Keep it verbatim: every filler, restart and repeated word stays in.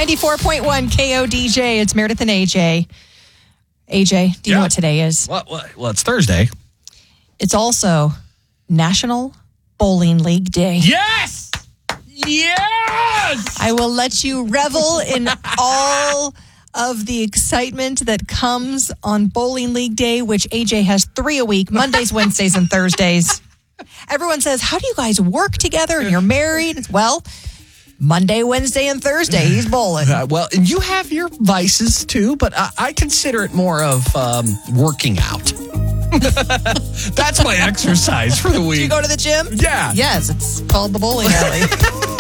ninety-four point one K O D J. It's Meredith and A J. A J, do you yeah. know what today is? Well, well, well, it's Thursday. It's also National Bowling League Day. Yes! Yes! I will let you revel in all of the excitement that comes on Bowling League Day, which A J has three a week, Mondays, Wednesdays, and Thursdays. Everyone says, how do you guys work together and you're married? Well, Monday, Wednesday, and Thursday, he's bowling. Uh, well, and you have your vices too, but I, I consider it more of um, working out. That's my exercise for the week. Do you go to the gym? Yeah. Yes, it's called the bowling alley.